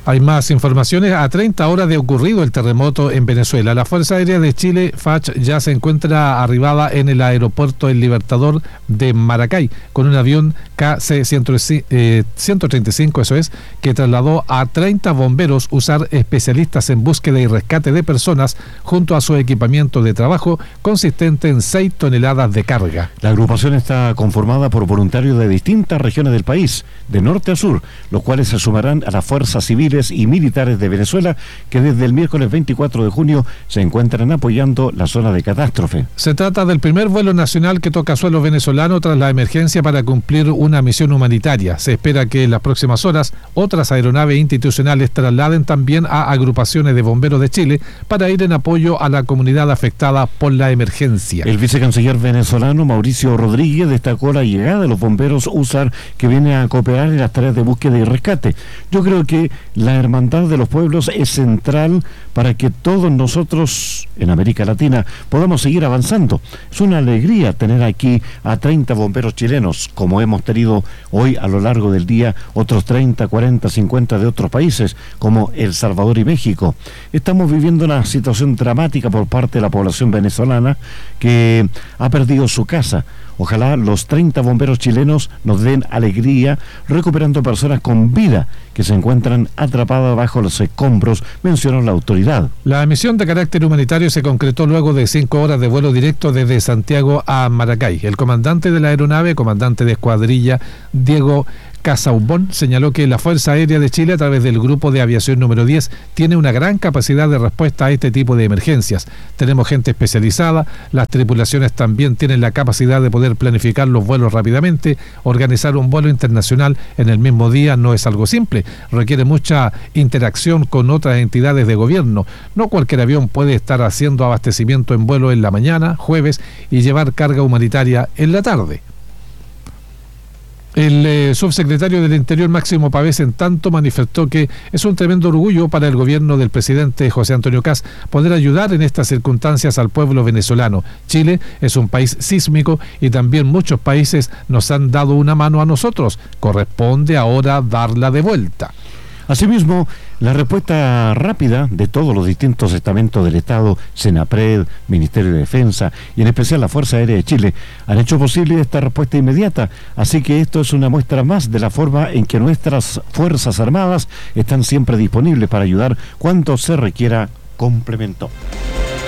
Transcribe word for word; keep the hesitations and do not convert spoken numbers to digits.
Hay más informaciones. A treinta horas de ocurrido el terremoto en Venezuela, la Fuerza Aérea de Chile, F A C, ya se encuentra arribada en el aeropuerto El Libertador de Maracay, con un avión K C ciento treinta y cinco, eso es, que trasladó a treinta bomberos, usar especialistas en búsqueda y rescate de personas, junto a su equipamiento de trabajo, consistente en seis toneladas de carga. La agrupación está conformada por voluntarios de distintas regiones del país, de norte a sur, los cuales se sumarán a las fuerzas civiles y militares de Venezuela, que desde el miércoles veinticuatro de junio se encuentran apoyando la zona de catástrofe. Se trata del primer vuelo nacional que toca suelo venezolano tras la emergencia para cumplir una misión humanitaria. Se espera que en las próximas horas otras aeronaves institucionales trasladen también a agrupaciones de bomberos de Chile para ir en apoyo a la comunidad afectada por la emergencia. El vicecanciller venezolano Mauricio Rodríguez destacó la llegada de los bomberos U S A R, que vienen a cooperar en las tareas de búsqueda y rescate. Yo creo que la hermandad de los pueblos es central para que todos nosotros en América Latina podamos seguir avanzando. Es una alegría tener aquí a treinta bomberos chilenos, como hemos tenido hoy a lo largo del día otros treinta, cuarenta, cincuenta de otros países, como El Salvador y México. Estamos viviendo una situación dramática por parte de la población venezolana que ha perdido su casa. Ojalá los treinta bomberos chilenos nos den alegría recuperando personas con vida que se encuentran atrapadas bajo los escombros, mencionó la autoridad. La misión de carácter humanitario se concretó luego de cinco horas de vuelo directo desde Santiago a Maracay. El comandante de la aeronave, comandante de escuadrilla, Diego Casaubon, señaló que la Fuerza Aérea de Chile, a través del Grupo de Aviación número diez, tiene una gran capacidad de respuesta a este tipo de emergencias. Tenemos gente especializada, las tripulaciones también tienen la capacidad de poder planificar los vuelos rápidamente. Organizar un vuelo internacional en el mismo día no es algo simple, requiere mucha interacción con otras entidades de gobierno. No cualquier avión puede estar haciendo abastecimiento en vuelo en la mañana, jueves, y llevar carga humanitaria en la tarde. El eh, subsecretario del Interior, Máximo Pavés, en tanto manifestó que es un tremendo orgullo para el gobierno del presidente José Antonio Kast poder ayudar en estas circunstancias al pueblo venezolano. Chile es un país sísmico y también muchos países nos han dado una mano a nosotros. Corresponde ahora darla de vuelta. Asimismo, la respuesta rápida de todos los distintos estamentos del Estado, SENAPRED, Ministerio de Defensa y en especial la Fuerza Aérea de Chile, han hecho posible esta respuesta inmediata. Así que esto es una muestra más de la forma en que nuestras Fuerzas Armadas están siempre disponibles para ayudar cuando se requiera, complementó.